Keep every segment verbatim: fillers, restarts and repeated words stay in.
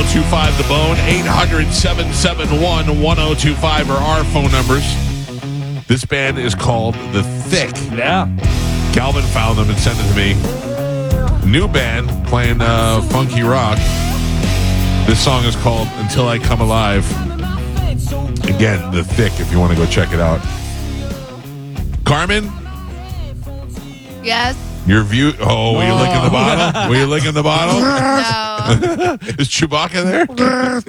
two five The Bone, eight hundred, seven seven one, one oh two five are our phone numbers. This band is called The Thick. Yeah. Calvin found them and sent it to me. New band playing uh, funky rock. This song is called Until I Come Alive. Again, The Thick, if you want to go check it out. Carmen, Yes. your view. Oh, were you licking the bottle? Were you licking the bottle? No. Is Chewbacca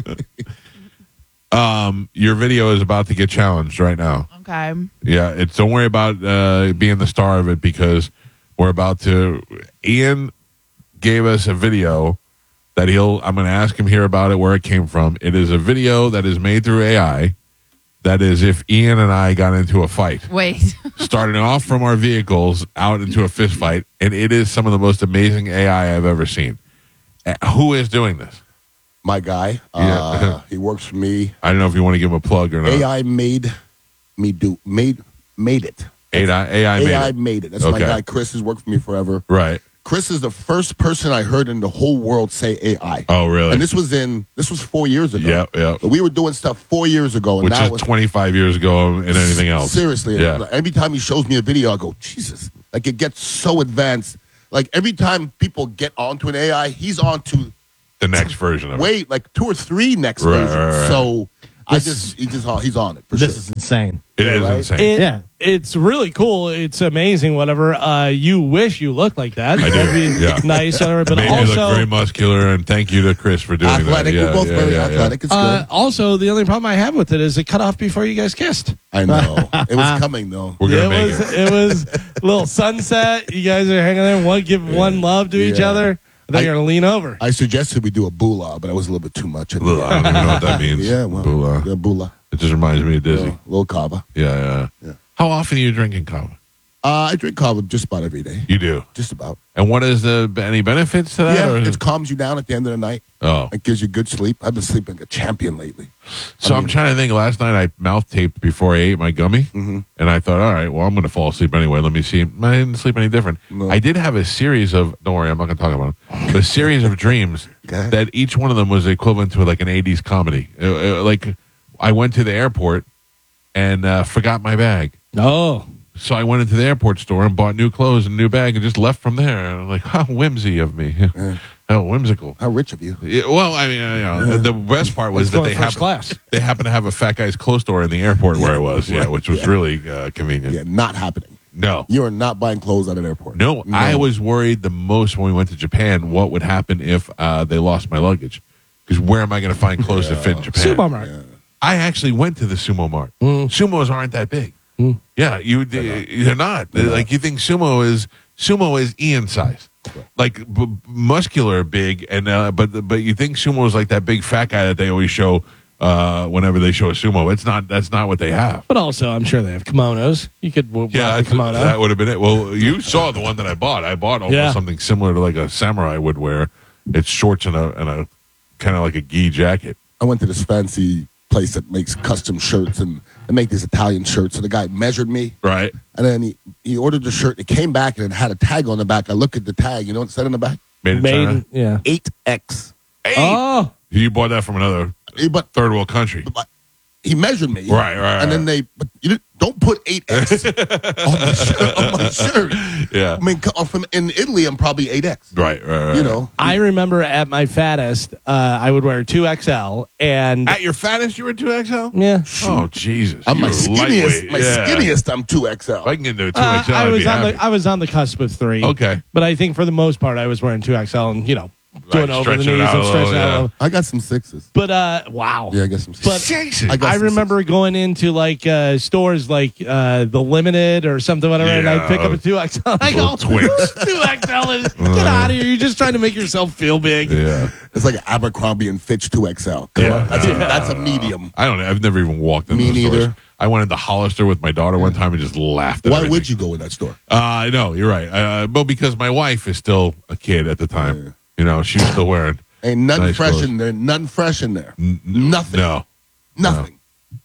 there? um, your video is about to get challenged right now. Okay. Yeah, it's don't worry about uh, being the star of it because we're about to. Ian gave us a video that he'll. I'm going to ask him here about it, where it came from. It is a video that is made through A I. That is, if Ian and I got into a fight, Wait. starting off from our vehicles out into a fist fight, and it is some of the most amazing A I I've ever seen. Uh, who is doing this? My guy. Yeah. Uh, he works for me. I don't know if you want to give him a plug or not. A I made me do made made it. A I, A I made A I it. made it. That's Okay. my guy. Chris has worked for me forever. Right. Chris is the first person I heard in the whole world say A I. Oh, really? And this was in this was four years ago. Yeah, yeah. But we were doing stuff four years ago, and Which now is it's, twenty-five years ago and anything else. Seriously, Yeah. every time he shows me a video, I go, Jesus! Like it gets so advanced. Like every time people get onto an A I, he's onto The next version of it. wait like two or three next Right, versions. right, right. So I This- just he just he's on it for This sure. is insane. It Yeah, is right? insane. It, yeah. It's really cool. It's amazing, whatever. Uh, you wish you looked like that. I do, That'd be yeah. nice, whatever. But Made me look also, very muscular, and thank you to Chris for doing Athletic, that. Yeah, we're both yeah, very yeah, yeah. athletic. It's uh, good. also, the only problem I have with it is it cut off before you guys kissed. I know it was coming though. We're gonna it make was it. it was a little sunset. You guys are hanging there, one give one love to each Yeah. other. Then I- you're gonna lean over. I suggested we do a bula, but it was a little bit too much. Ugh, I don't even know what that means. Yeah, well, Bula. yeah, bula. It just reminds me of Dizzy. Yeah, little kava. Yeah, yeah, Yeah. How often are you drinking kava? Uh, I drink kava just about every day. You do. Just about. And what is the any benefits to that? Yeah, or is it it- calms you down at the end of the night. oh, It gives you good sleep. I've been sleeping like a champion lately. so I I'm mean- trying to think. Last night I mouth taped before I ate my gummy, Mhm. and I thought, all right, well, I'm going to fall asleep anyway. Let me see. I didn't sleep any different. No. I did have a series of. Don't worry, I'm not going to talk about them. A series of dreams Okay. that each one of them was equivalent to like an eighties comedy. Uh, uh, like I went to the airport and uh, forgot my bag. Oh, So I went into the airport store and bought new clothes and a new bag and just left from there. And I'm like, how whimsy of me. How whimsical. How rich of you. Yeah, well, I mean, uh, you know, the best part was Let's that go they in first happen, class. they happened to have a Fat Guy's clothes store in the airport where I was, yeah, Right. which was Yeah. really uh, convenient. Yeah, not happening. No. You are not buying clothes at an airport. No, I was worried the most when we went to Japan what would happen if uh, they lost my luggage. Because where am I going to find clothes that fit in Japan? Sumo Mart. I actually went to the Sumo Mart. Mm. Sumos aren't that big. Yeah, you they're not. They're not. Like you think sumo is sumo is Ian size, like b- muscular, big, and uh, but but you think sumo is like that big fat guy that they always show uh, whenever they show a sumo. It's not. That's not what they have. But also, I'm sure they have kimonos. You could w- Yeah, rock a that's- kimono. that would have been it. Well, you saw the one that I bought. I bought almost Yeah. something similar to like a samurai would wear. It's shorts and a and a kind of like a gi jacket. I went to this fancy place that makes custom shirts and they make these Italian shirts. So the guy measured me Right. and then he, he ordered the shirt. It came back and it had a tag on the back. I look at the tag. You know what it said on the back? Made in Made, China. yeah. eight X. Hey, Oh, you bought that from another But third world country. he measured me. Right, right, And then right. they, but you didn't, don't put eight X on, my shirt, on my shirt. Yeah. I mean, co- from in Italy, I'm probably eight X. Right, right, right. You know, I remember at my fattest, uh, I would wear two X L, and At your fattest, you were two X L? yeah, Oh, Jesus. I'm You my were skinniest. lightweight. My Yeah. skinniest, I'm two X L. If I can get into a two Uh, X L, I I'd was be on happy. the I was on the cusp of three. Okay. but I think for the most part, I was wearing two X L, and you know, doing over the stretching it knees out and a stretching little, out. a yeah. little. I got some sixes. But uh, wow. Yeah, I got some But sixes. Jesus. I got I some remember going into like uh, stores like uh, the Limited or something, whatever, and Yeah. I'd pick up a two X L. I go, Little twinks. two X L is get out of here. You're just trying to make yourself feel big. Yeah. It's like an Abercrombie and Fitch two X L. Come Yeah. on. That's, a, that's a medium. I don't know. I've never even walked in Me those stores. neither. I went into Hollister with my daughter one time and just laughed at Why everything. would you go in that store? Uh, I know. You're right. Uh, well, because my wife is still a kid at the time. Yeah. You know, she was still wearing. Ain't nothing Nice fresh clothes. in there. Nothing fresh in there. N- Nothing. No. Nothing.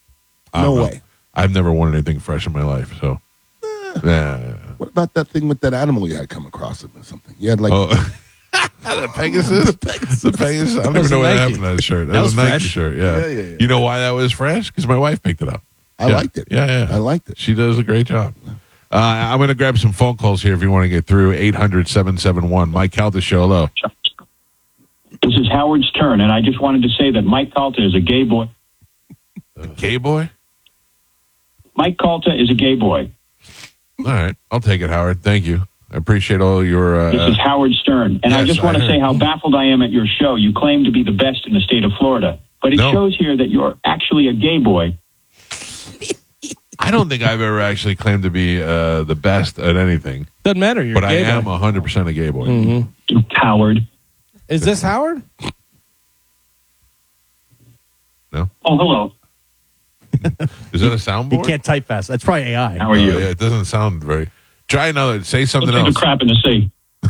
I No don't know. way. I've never worn anything fresh in my life. So. Yeah. What about that thing with that animal you had come across it or something? You had like Oh. the Pegasus? the Pegasus. The Pegasus. I don't even know what Nike. happened to that shirt. That, That was a was Nike fresh. shirt, yeah. Yeah, yeah, yeah. You know why that was fresh? Because my wife picked it up. I Yeah. liked it. Yeah, yeah. I liked it. She does a great job. Uh, I'm going to grab some phone calls here if you want to get through. eight hundred, seven seven one. Mike Calta Show, hello. This is Howard's turn, and I just wanted to say that Mike Calta is a gay boy. A gay boy? Mike Calta is a gay boy. All right. I'll take it, Howard. Thank you. I appreciate all your... Uh, This is Howard Stern, and I yes, just want I to say heard. how baffled I am at your show. You claim to be the best in the state of Florida, but it No. shows here that you're actually a gay boy. I don't think I've ever actually claimed to be uh, the best at anything, Doesn't matter. You're but a I gay am boy. one hundred percent a gay boy. Mm-hmm. Howard. Is this Howard? Oh, hello. Is that a He soundboard? can't type fast. That's probably A I. How are Oh, you? yeah, it doesn't sound very... Try another. Say something Let's take else. a crap in the sea.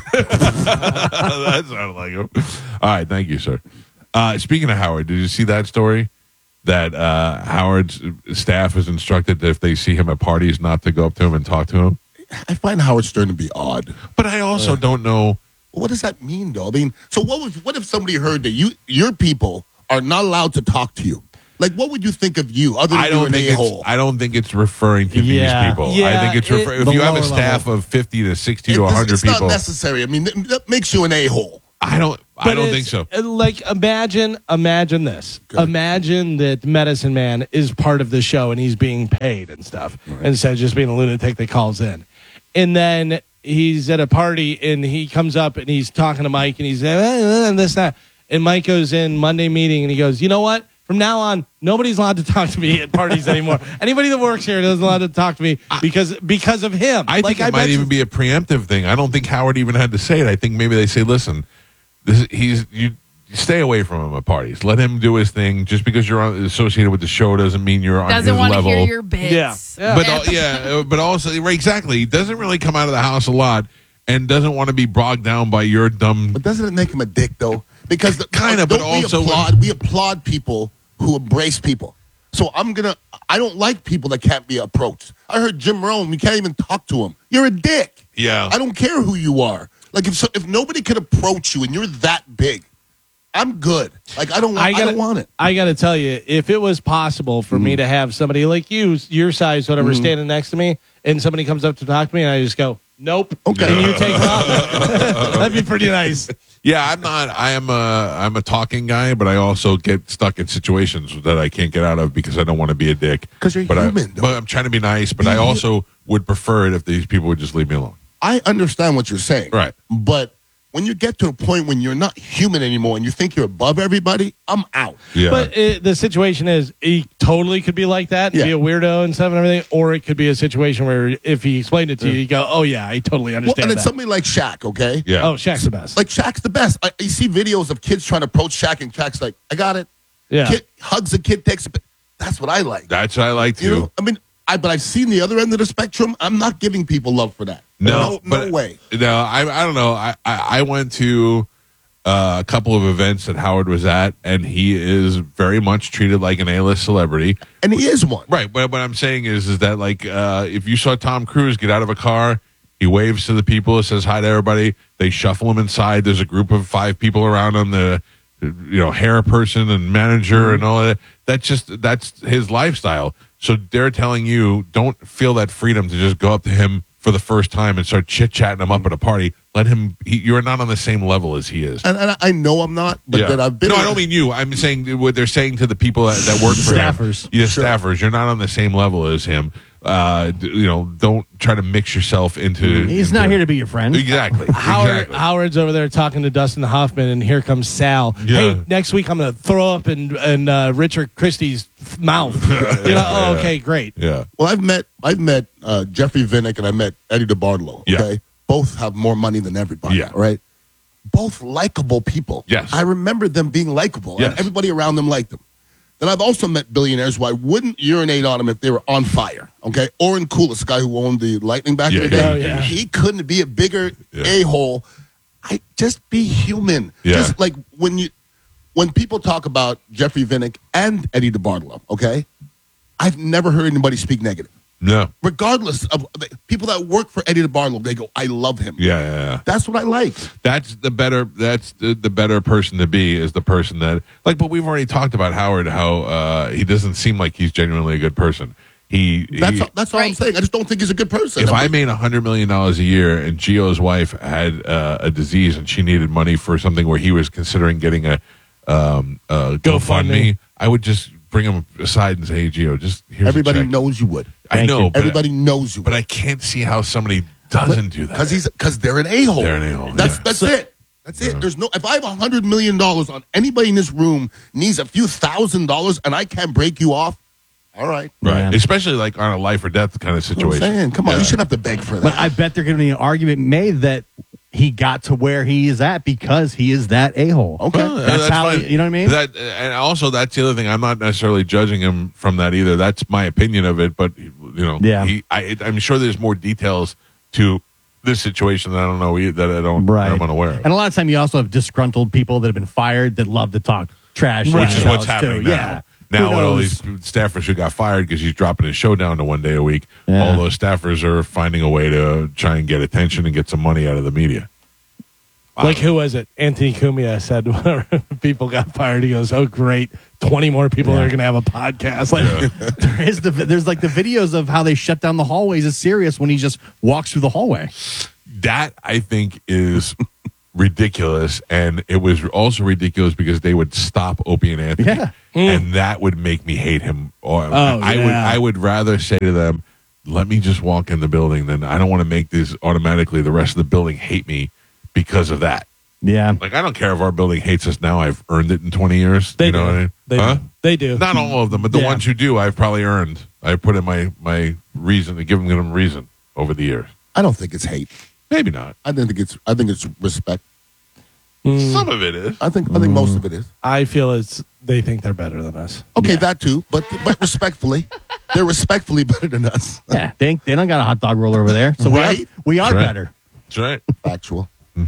That sounded like him. All right, thank you, sir. Uh, speaking of Howard, did you see that story? That uh, Howard's staff is instructed that if they see him at parties, not to go up to him and talk to him. I find Howard Stern to be odd. But I also don't know. What does that mean, though? I mean, so what if, what if somebody heard that you your people are not allowed to talk to you? Like, what would you think of you other than I you're don't an think it's. a-hole? I don't think it's referring to Yeah. these people. I Yeah, think it's it- refer- if the you have a lower staff level. of fifty to sixty It to does- one hundred it's people. not necessary. I mean, that, that makes you an a-hole. I don't. I But don't it's- think so. uh, Like, imagine, imagine this. Imagine that Medicine Man is part of the show and he's being paid and stuff instead of just being a lunatic that calls in. And then he's at a party and he comes up and he's talking to Mike and he's uh, and this that. And Mike goes in Monday meeting and he goes, you know what? From now on, nobody's allowed to talk to me at parties anymore. Anybody that works here isn't allowed to talk to me because because of him. I think Like, it might bet you- even be a preemptive thing. I don't think Howard even had to say it. I think maybe they say, "Listen, this he's you stay away from him at parties. Let him do his thing. Just because you're on, associated with the show doesn't mean you're on Doesn't his want to level." hear your bits. Yeah. Yeah. but al- yeah, uh, but also right, exactly. He doesn't really come out of the house a lot and doesn't want to be bogged down by your dumb. But doesn't it make him a dick, though? Because the, Kinda, but don't also- we applaud, we applaud people who embrace people. So I'm gonna. I don't like people that can't be approached. I heard Jim Rome. You can't even talk to him. You're a dick. Yeah. I don't care who you are. Like if so, if nobody could approach you and you're that big, I'm good. Like I don't. Want, I, gotta, don't want it. I got to tell you, if it was possible for me to have somebody like you, your size, whatever, standing next to me, and somebody comes up to talk to me, and I just go, "Nope," Okay. and you take off, that'd be pretty nice. Yeah, I'm not. I am a. I'm a talking guy, but I also get stuck in situations that I can't get out of because I don't want to be a dick. 'Cause you're but human, I, though. but I'm trying to be nice. But Be I hu- also would prefer it if these people would just leave me alone. I understand what you're saying. Right. But when you get to a point when you're not human anymore and you think you're above everybody, I'm out. Yeah. But it, the situation is, he totally could be like that, and Yeah. be a weirdo and stuff and everything, or it could be a situation where if he explained it to you, you go, "Oh yeah, I totally Well, understand and it's that." somebody like Shaq, okay? yeah. Oh, Shaq's the best. Like Shaq's the best. I, you see videos of kids trying to approach Shaq, and Shaq's like, "I got it." yeah, Kid hugs a kid, takes a. Bit. That's what I like. That's what I like You to. know, I mean, I but I've seen the other end of the spectrum. I'm not giving people love for that. No, no, but, no way. No, I. I don't know. I. I, I went to uh, a couple of events that Howard was at, and he is very much treated like an A-list celebrity. And he is one. Right, but what I'm saying is, is that like uh, if you saw Tom Cruise get out of a car, he waves to the people, says hi to everybody. They shuffle him inside. There's a group of five people around him, the you know hair person and manager and all that. That's just that's his lifestyle. So they're telling you don't feel that freedom to just go up to him for the first time and start chit chatting him up at a party. Let him. He, you're not on the same level as he is. And, and I know I'm not, but Yeah. that I've been. No, I don't mean you. I'm saying what they're saying to the people that, that work for Staffers. him. Yeah, Sure. staffers. You're not on the same level as him. Uh, d- you know, don't try to mix yourself into. He's into- not here to be your friend. Exactly. Howard exactly. Howard's over there talking to Dustin Hoffman, and here comes Sal. Yeah. Hey, next week I'm going to throw up in in uh, Richard Christie's f- mouth. You know? Oh, okay, great. Yeah. Well, I've met I've met uh, Jeffrey Vinnick and I met Eddie DeBartolo. Yeah. Okay, both have more money than everybody. Yeah. all right. Both likable people. Yes. I remember them being likable, Yes. and everybody around them liked them. Then I've also met billionaires who I wouldn't urinate on them if they were on fire. Okay, Oren Koulis, the guy who owned the Lightning back Yeah, in the yeah, day, yeah. he couldn't be a bigger Yeah. a hole. I just be human. Yeah. Just like when you when people talk about Jeffrey Vinnick and Eddie DeBartolo. Okay, I've never heard anybody speak negative. No. Regardless of people that work for Eddie DeBarlo, they go, I love him. Yeah, yeah, yeah. That's what I like. That's the better. That's the, the better person to be is the person that like. But we've already talked about Howard. How uh, he doesn't seem like he's genuinely a good person. He. That's he, all, that's all I'm Right. saying. I just don't think he's a good person. if I'm I like, made a hundred million dollars a year and Gio's wife had uh, a disease and she needed money for something where he was considering getting a um, uh, GoFundMe, I would just bring him aside and say, "Hey, Gio, just here's everybody a check." knows you would. I Thank know, you. but Everybody knows you but would. I can't see how somebody doesn't do that Because he's because they're an a hole. They're an a-hole, That's yeah. that's it. That's it. There's no. If I have a hundred million dollars on anybody in this room needs a few thousand dollars and I can't break you off, all right. right, Yeah. especially like on a life or death kind of You know what I'm situation. saying? Come on, Yeah. you shouldn't have to beg for that. But I bet there's going to be an argument made that he got to where he is at because he is that a hole. Okay. Well, uh, That's how fine. he- you know what I mean? That and also that's the other thing. I'm not necessarily judging him from that either. That's my opinion of it. But you know, Yeah. he, I, I'm sure there's more details to this situation that I don't know e- that I don't. Right. I'm unaware of. And a lot of time you also have disgruntled people that have been fired that love to talk trash. Right. Which is what's happening too. now. Yeah. Now Who with all knows? these staffers who got fired because he's dropping his show down to one day a week, Yeah. all those staffers are finding a way to try and get attention and get some money out of the media. Like, who was it? Anthony Cumia said when people got fired, he goes, oh, great. twenty more people Yeah. are going to have a podcast. Like, there is the there's like the videos of how they shut down the hallways is serious when he just walks through the hallway. That I think is ridiculous, and it was also ridiculous because they would stop Opie and Anthony, Yeah. and that would make me hate him. Or Oh, I would, yeah. I would rather say to them, "Let me just walk in the building." Then I don't want to make this automatically the rest of the building hate me because of that. Yeah. Like I don't care if our building hates us now. I've earned it in twenty years. They you know do. what I mean? They Huh? do. They do. Not all of them, but the Yeah. ones who do, I've probably earned. I put in my my reason to giving them reason over the years. I don't think it's hate. Maybe not. I think it's I think it's respect. Some of it is. I think I think most of it is. I feel it's they think they're better than us. Okay, that too, but but respectfully, they're respectfully better than us. Yeah. They, they don't got a hot dog roll over there. So Right. we are, we are That's right. better. That's right. Factual.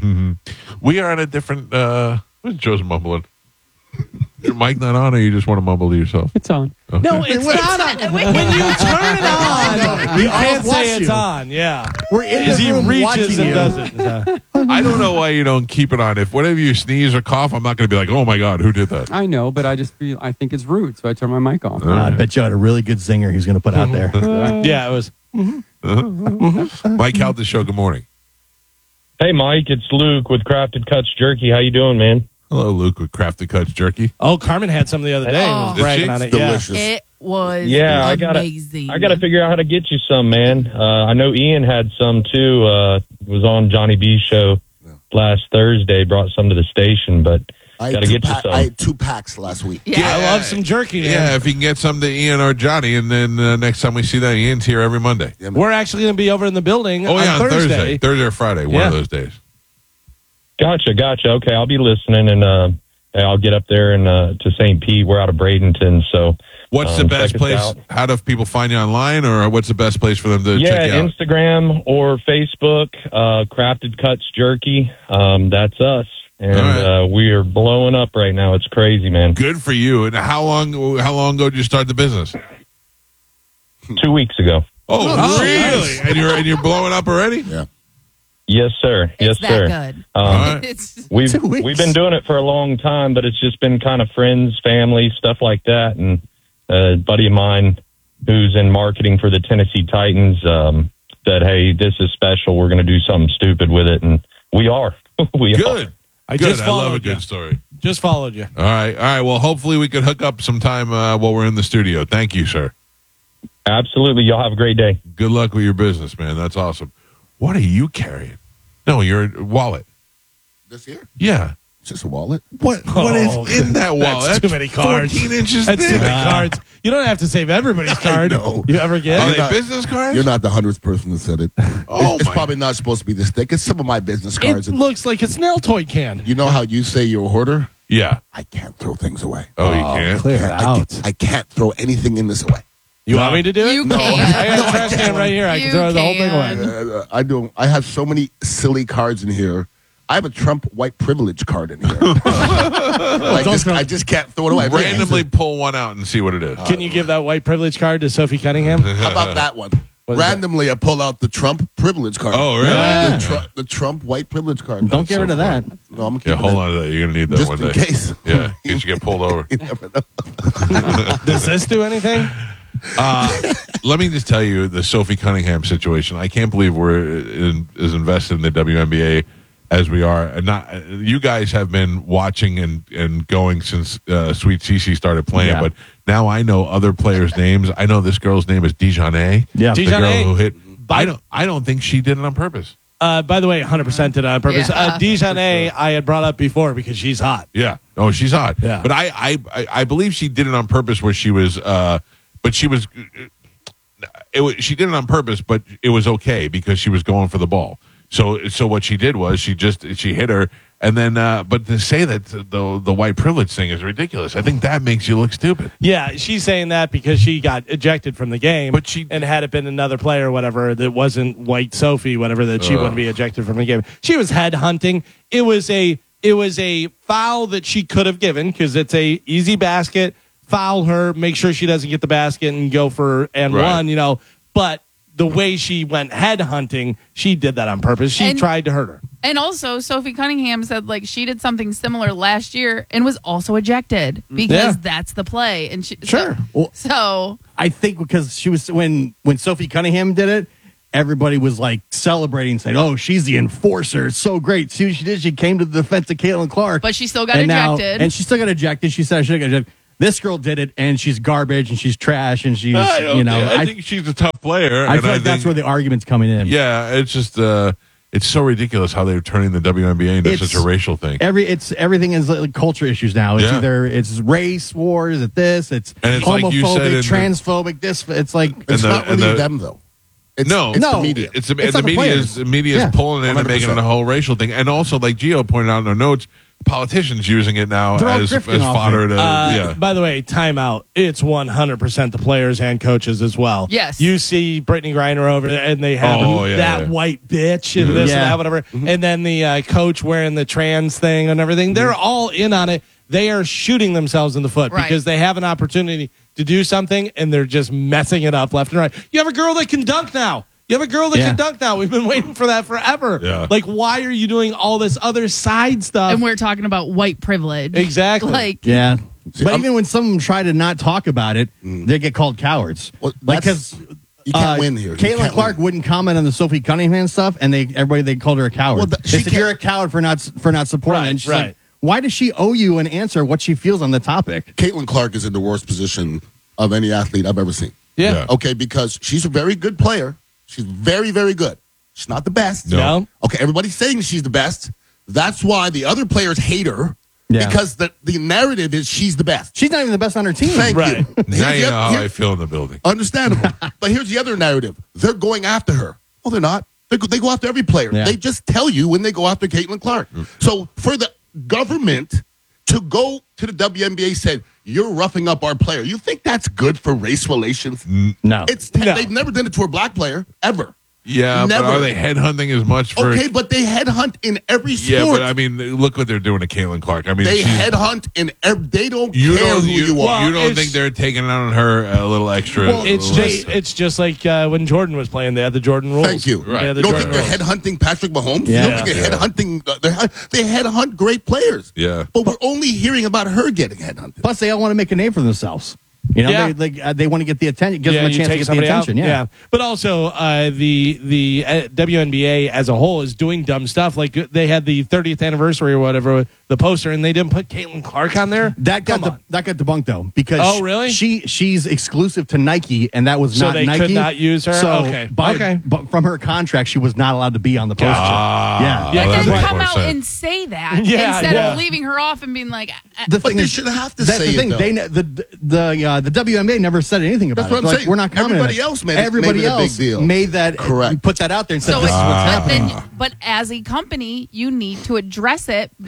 We are on a different. uh What's Joe's mumbling? Your mic not on, or you just want to mumble to yourself? It's on. Okay. No, it's not on. When you turn it on, you can't watch say it's you. on. Yeah. We're in As the he room reaches watching and you. does it. Uh, I don't know why you don't keep it on. If whenever you sneeze or cough, I'm not going to be like, "Oh my god, who did that?" I know, but I just feel I think it's rude, so I turn my mic off. Uh, I bet you had a really good zinger he's going to put out there. yeah, it was. Mike held the show. Good morning. Hey, Mike, it's Luke with Crafted Cuts Jerky. How you doing, man? Hello, Luke with Crafted Cuts Jerky. Oh, Carmen had some the other day. and Oh. was Did bragging she? on it. Delicious. It was Yeah, I gotta- amazing. I got to figure out how to get you some, man. Uh, I know Ian had some too. Uh, was on Johnny B's show last Thursday. Brought some to the station, but I got ate, to two get you pa- some. I ate two packs last week. Yeah. I love some jerky. Man. Yeah, if you can get some to Ian or Johnny, and then uh, next time we see that, Ian's here every Monday. Yeah, man. We're actually going to be over in the building Oh on yeah, on Thursday. Thursday, Thursday or Friday, one Yeah. of those days. Gotcha, gotcha. Okay, I'll be listening, and uh, I'll get up there and uh, to Saint Pete. We're out of Bradenton, so What's the Um, best check us place? out. How do people find you online, or what's the best place for them to yeah, check you out? Instagram or Facebook, uh, Crafted Cuts Jerky. Um, that's us, and All right. uh, we are blowing up right now. It's crazy, man. Good for you. And how long? How long ago did you start the business? Two weeks ago. Oh, Oh, really? nice. And you're and you're blowing up already? Yeah. Yes, sir. It's yes, that sir. good. Um, All right. It's We've Two weeks. we've been doing it for a long time, but it's just been kind of friends, family, stuff like that. And a buddy of mine who's in marketing for the Tennessee Titans um, said, "Hey, this is special. We're going to do something stupid with it," and we are. we Good. are. I Good. just I love a followed good you. story. Just followed you. All right. All right. Well, hopefully we can hook up sometime uh, while we're in the studio. Thank you, sir. Absolutely. Y'all have a great day. Good luck with your business, man. That's awesome. What are you carrying? No, your wallet. This here? Yeah. It's just a wallet. What? What is in that wallet? That's too many cards. Fourteen inches That's too thick. many cards. You don't have to save everybody's card. know. You ever get? Are You're they not- business cards? You're not the hundredth person that said it. Oh, it's it's my- probably not supposed to be this thick. It's some of my business cards. It And looks like it's nail toy can. you know how you say you're a hoarder? Yeah. I can't throw things away. Oh, you can't. Clear it I, out. can't, I can't throw anything in this away. You want me to do it? You No. can. I got No, a I trash can can't. right here. I You can throw the whole thing can. away. Uh, I don't. I have so many silly cards in here. I have a Trump white privilege card in here. I, just, I just can't throw it away. Randomly pull one out and see what it is. Can you give that white privilege card to Sophie Cunningham? How about that one? What is Randomly, I pull out the Trump privilege card. Oh, really? The, Tru- the Trump white privilege card. Don't get rid of that. No, I'm Yeah, hold on to that. You're gonna need that Just one in day. case. Yeah, in case you get pulled over. You never know. Does this do anything? Uh, let me just tell you the Sophie Cunningham situation. I can't believe we're in, as invested in the W N B A as we are. And not you guys have been watching and, and going since uh, Sweet Cece started playing, Yeah. but now I know other players' names. I know this girl's name is Dijonay. Yeah. the girl Dijonay. who hit. I don't. I don't think she did it on purpose. Uh, by the way, one hundred percent did it on purpose. Yeah. Uh, Dijonay, I had brought up before because she's hot. Yeah. Oh, she's hot. Yeah. But I, I, I- I believe she did it on purpose. Where she was, uh, but she was, it was, she did it on purpose, but it was okay because she was going for the ball. So, so what she did was she just she hit her, and then, uh, but to say that the the white privilege thing is ridiculous. I think that makes you look stupid. Yeah, she's saying that because she got ejected from the game. But she- and had it been another player, or whatever, that wasn't White Sophie, whatever, that she Ugh. wouldn't be ejected from the game. She was head hunting. It was a it was a foul that she could have given because it's a easy basket. Foul her, make sure she doesn't get the basket and go for and Right. one. You know, but the way she went head hunting, she did that on purpose. She And- tried to hurt her. And also, Sophie Cunningham said like she did something similar last year and was also ejected because Yeah. that's the play. And she, Sure. So, Well, so I think because she was when when Sophie Cunningham did it, everybody was like celebrating, saying, "Oh, she's the enforcer. It's so great." See what she did? She came to the defense of Caitlin Clark, but she still got and now- ejected. and she still got ejected. She said, "I should have got ejected." This girl did it, and she's garbage, and she's trash, and she's I don't you know. think- I, I, think she's a tough player. I and feel like that's think- where the argument's coming in. Yeah, it's just uh, it's so ridiculous how they're turning the W N B A into It's- such a racial thing. Every it's everything is like culture issues now. It's Yeah. either it's race wars, it's this, it's, And it's like homophobic, you said in the- transphobic. This it's like It's the- not and really the- them, though. It's, no, it's No. the media. It's, the, It's the not the media players. is the media Yeah. is pulling in and one hundred making it percent. a whole racial thing, and also like Gio pointed out in our notes, politicians using it now They're all as, as grifting off fodder it. to Uh, yeah. By the way, timeout. It's one hundred percent the players and coaches as well. Yes. You see Brittany Griner over there, and they have Oh, yeah, that yeah. white bitch and this Yeah. and that, whatever. And then the uh, coach wearing the trans thing and everything. They're all in on it. They are shooting themselves in the foot Right. because they have an opportunity to do something, and they're just messing it up left and right. You have a girl that can dunk now. You have a girl that Yeah. can dunk now. We've been waiting for that forever. Yeah. Like, why are you doing all this other side stuff? and we're talking about white privilege. Exactly. Like Yeah. See, but I'm- even when some try to not talk about it, they get called cowards. Well, like that's- because You can't win here. You Caitlin can't Clark win. wouldn't comment on the Sophie Cunningham stuff, and they everybody they called her a coward. Well, the- they she said can't- you're a coward for not for not supporting. Right, it. And she's right. like, why does she owe you an answer what she feels on the topic? Caitlin Clark is in the worst position of any athlete I've ever seen. yeah. Yeah. Okay, because she's a very good player. She's very, very good. She's not the best. No. No. Okay, everybody's saying she's the best. That's why the other players hate her. Yeah. Because the, the narrative is she's the best. She's not even the best on her team. Thank Right. you. Now Here's you the know oth- how here- I feel in the building. Understandable. But here's the other narrative. They're going after her. Well, they're not. They go, they go after every player. Yeah. They just tell you when they go after Caitlin Clark. So for the government to go to the W N B A and say, you're roughing up our player, you think that's good for race relations? No. It's No. They've never done it to a black player, ever. Yeah, Never. but are they headhunting as much for? Okay, but they headhunt in every sport. yeah, but I mean, look what they're doing to Caitlin Clark. I mean, they she's- headhunt in every, they don't You care don't, who you, you, are. you don't it's- think they're taking it on her a little extra? Well, it's a little just extra. it's just like uh, when Jordan was playing, they had the Jordan rules. Thank you. Right. They had the You don't Jordan think they're rules. headhunting Patrick Mahomes? Yeah. You don't think they're Yeah. headhunting? Uh, they're, they headhunt great players. Yeah. But we're only hearing about her getting headhunted. Plus, they all want to make a name for themselves. You know, Yeah. they like, uh, they want to get the attention. Gives Yeah, them a you chance to take get the somebody attention. out. Yeah. But also, uh, the the uh, W N B A as a whole is doing dumb stuff. Like they had the thirtieth anniversary or whatever, the poster, and they didn't put Caitlin Clark on there. That got Come de- on. that got debunked though because Oh, really? she she's exclusive to Nike and that was So not they Nike. could not use her? So Okay. by- Okay. but from her contract, she was not allowed to be on the poster. Ah, yeah, Yeah, well, that and makes come more out sense. and say that Yeah, instead yeah. of leaving her off and being like, uh, The But thing they is, should have to that's say the it, thing. though. They ne- the the uh, the W N B A never said anything about That's what it. I'm Like, saying. we're not commenting. Everybody on it. else made it- Everybody made it a big else deal. made that Correct. Put that out there and said so this is what's but happening. then, but as a company, you need to address it before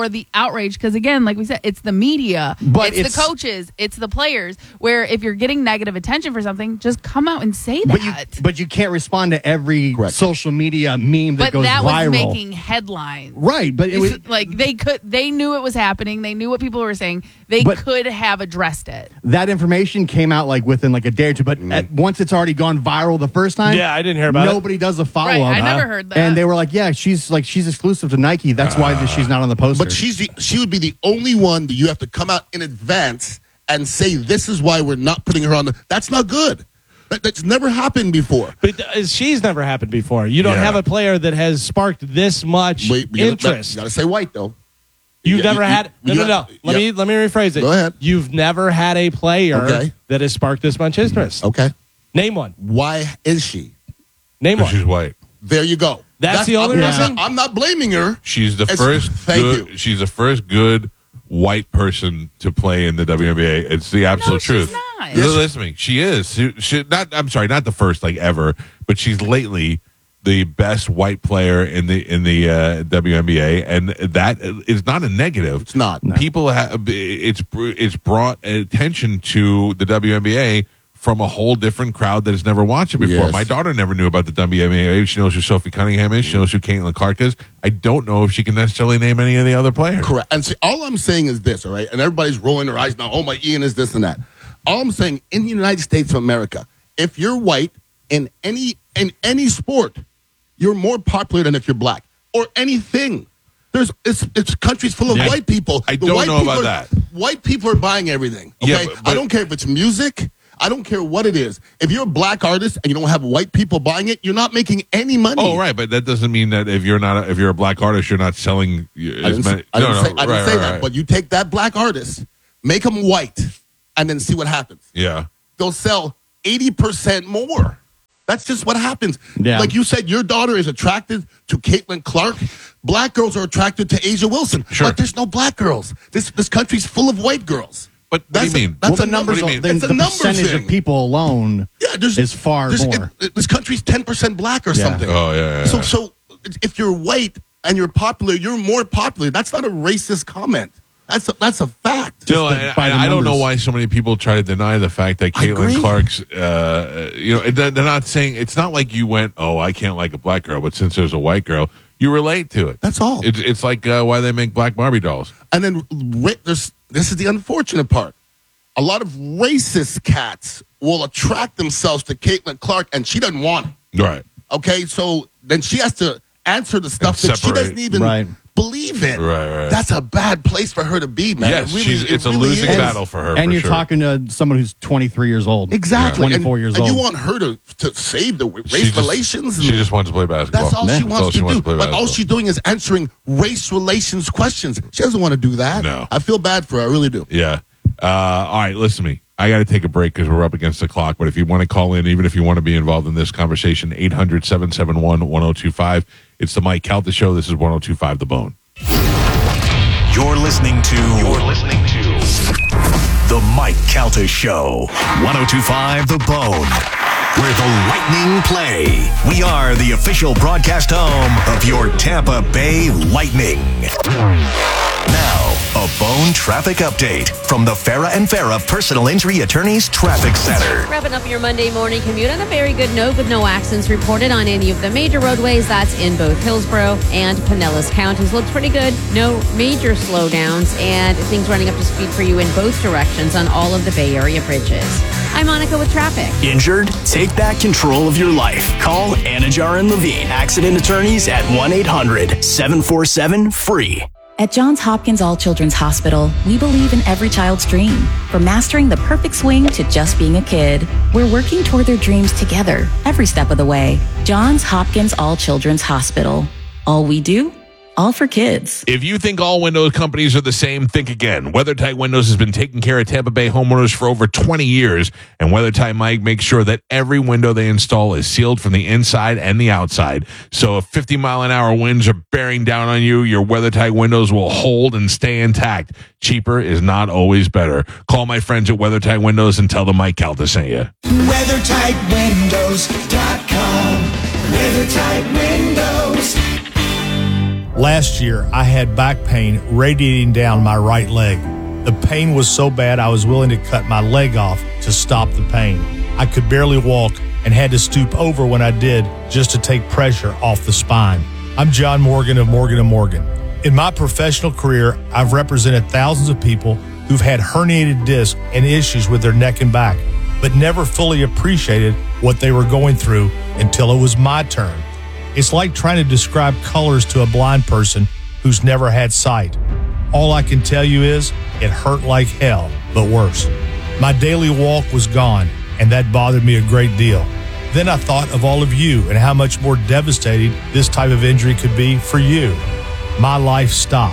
the outrage because, again, like we said, it's the media, But it's, it's- the coaches, it's the players. Where if you're getting negative attention for something, just come out and say But you, that. but you can't respond to every Correct. social media meme that But goes that viral. was making headlines. Right, but it was like they could, they knew it was happening. They knew what people were saying. They But- could have addressed it. that information came out like within like a day or two. But Mm. at, once it's already gone viral the first time, Yeah, I didn't hear about it. nobody does a follow Right, up. I never heard that. And they were like, "Yeah, she's like she's exclusive to Nike. That's why she's not on the poster." But she's the, she would be the only one that you have to come out in advance and say, this is why we're not putting her on the. That's not good. That, that's never happened before. But uh, she's never happened before. You don't Yeah. have a player that has sparked this much Wait, you gotta- interest. You got to say white, though. You've You- never you- had no, you no, no. got- Let yeah. me let me rephrase it. Go ahead. You've never had a player Okay. that has sparked this much interest. Okay. Name one. Why is she? Name Because she's one. white. There you go. That's the only I'm, reason? I'm not, I'm not blaming her. She's the It's- first. thank good, you. She's the first good white person to play in the W N B A. It's the absolute No, she's truth. not. Listen, listen to me. She is. She, she, not. I'm sorry. Not the first like ever, but she's lately the best white player in the in the uh, W N B A, and that is not a negative. It's not. No. People have. It's it's brought attention to the W N B A from a whole different crowd that has never watched it before. Yes. My daughter never knew about the W N B A. She knows who Sophie Cunningham is. She knows who Caitlin Clark is. I don't know if she can necessarily name any of the other players. Correct. And see, all I'm saying is this, all right? And everybody's rolling their eyes now. Oh, my Ian is this and that. All I'm saying, in the United States of America, if you're white in any in any sport, you're more popular than if you're black or anything. There's it's it's countries full of Yeah. white people. I The don't white know people about are- that. White people are buying everything. Okay, Yeah, but- I but- don't care if it's music. I don't care what it is. If you're a black artist and you don't have white people buying it, you're not making any money. Oh, right, but that doesn't mean that if you're not a, if you're a black artist, you're not selling. I As didn't, many, say, I didn't no, say, no, I didn't right, say right, that. right. But you take that black artist, make them white, and then see what happens. Yeah. They'll sell eighty percent more. That's just what happens. Yeah. Like you said, your daughter is attracted to Caitlin Clark. Black girls are attracted to Asia Wilson. Sure. But there's no black girls. This this country's full of white girls. But what do That's you a- mean? that's well, the a number. numbers, what do you are- mean? the, It's a the numbers percentage thing. of people alone Yeah, there's is far there's- more. it- this country's ten percent black or Yeah. something. Oh, yeah, yeah, So yeah. so if you're white and you're popular, you're more popular. That's not a racist comment. That's a, that's a fact. Still, the- I, by the I don't know numbers. why so many people try to deny the fact that I Caitlin agree. Clark's, uh, you know, they're they're not saying, it's not like you went, oh, I can't like a black girl, but since there's a white girl, you relate to it. That's all. It's, it's like uh, why they make black Barbie dolls. And then ra- there's this is the unfortunate part. A lot of racist cats will attract themselves to Caitlin Clark, and she doesn't want it. Right. Okay, so then she has to answer the stuff And that she separate. doesn't even Right. believe in. Right, right. That's a bad place for her to be, man. Yes, It really- she's, it it's a really losing is. battle for her. and for you're sure. talking to someone who's twenty-three years old. Exactly. twenty-four and, years and old. you want her to, to save the race She just- relations? She just wants to play basketball. That's all Yeah. she That's wants all she to wants do. to play but all basketball. she's doing is answering race relations questions. She doesn't want to do that. No. I feel bad for her. I really do. Yeah. Uh, all right, listen to me. I got to take a break because we're up against the clock. But if you want to call in, even if you want to be involved in this conversation, eight hundred, seven seven one, one oh two five. It's the Mike Calta Show. This is one oh two five The Bone. You're listening to. You're listening to the Mike Calta Show. one oh two five The Bone, where the Lightning play. We are the official broadcast home of your Tampa Bay Lightning. Now, a Bone traffic update from the Farah and Farah Personal Injury Attorneys Traffic Center. Wrapping up your Monday morning commute on a very good note with no accidents reported on any of the major roadways. That's in both Hillsborough and Pinellas counties. Looks pretty good. No major slowdowns and things running up to speed for you in both directions on all of the Bay Area bridges. I'm Monica with traffic. Injured? Take back control of your life. Call Anajar and Levine, accident attorneys at one eight hundred, seven four seven, free. At Johns Hopkins All Children's Hospital, we believe in every child's dream. From mastering the perfect swing to just being a kid, we're working toward their dreams together, every step of the way. Johns Hopkins All Children's Hospital. All we do, all for kids. If you think all window companies are the same, think again. WeatherTight Windows has been taking care of Tampa Bay homeowners for over twenty years, and WeatherTight Mike makes sure that every window they install is sealed from the inside and the outside. So if fifty mile an hour winds are bearing down on you, your WeatherTight windows will hold and stay intact. Cheaper is not always better. Call my friends at WeatherTight Windows and tell them Mike Calta sent you. weather tight windows dot com. WeatherTight Windows. Last year, I had back pain radiating down my right leg. The pain was so bad I was willing to cut my leg off to stop the pain. I could barely walk and had to stoop over when I did just to take pressure off the spine. I'm John Morgan of Morgan and Morgan. In my professional career, I've represented thousands of people who've had herniated discs and issues with their neck and back, but never fully appreciated what they were going through until it was my turn. It's like trying to describe colors to a blind person who's never had sight. All I can tell you is it hurt like hell, but worse. My daily walk was gone, and that bothered me a great deal. Then I thought of all of you and how much more devastating this type of injury could be for you. My life stopped.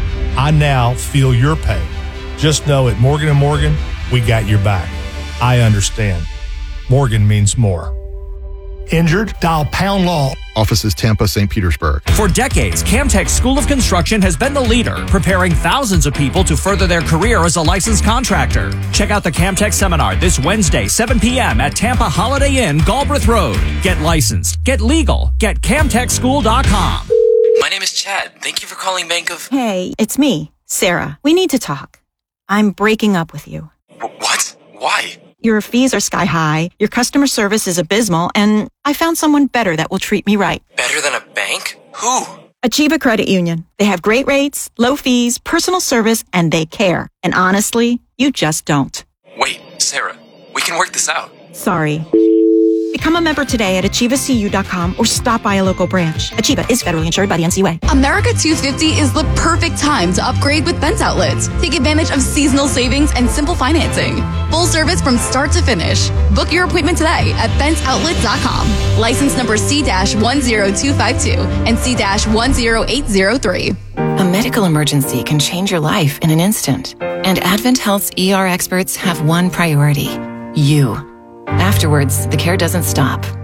I now feel your pain. Just know at Morgan and Morgan, we got your back. I understand. Morgan means more. Injured? Dial pound law. Offices Tampa, Saint Petersburg. For decades, Camtech School of Construction has been the leader, preparing thousands of people to further their career as a licensed contractor. Check out the Camtech seminar this Wednesday, seven p.m. at Tampa Holiday Inn, Galbraith Road. Get licensed, get legal, get camtech school dot com. My name is Chad. Thank you for calling Bank of... Hey, it's me, Sarah. We need to talk. I'm breaking up with you. W- what? Why? Your fees are sky high, your customer service is abysmal, and I found someone better that will treat me right. Better than a bank? Who? Achieva Credit Union. They have great rates, low fees, personal service, and they care. And honestly, you just don't. Wait, Sarah, we can work this out. Sorry. Become a member today at achieva c u dot com or stop by a local branch. Achieva is federally insured by the N C U A. America two fifty is the perfect time to upgrade with Bent's Outlets. Take advantage of seasonal savings and simple financing. Full service from start to finish. Book your appointment today at bents outlet dot com. License number C one zero two five two and C one zero eight zero three. A medical emergency can change your life in an instant. And Advent Health's E R experts have one priority: you. Afterwards, the care doesn't stop.